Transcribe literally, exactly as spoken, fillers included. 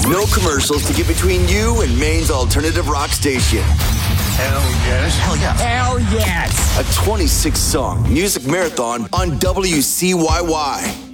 No commercials to get between you and Maine's alternative rock station. Hell yes. Hell yeah. Hell yes. A twenty-six song music marathon on W C Y Y.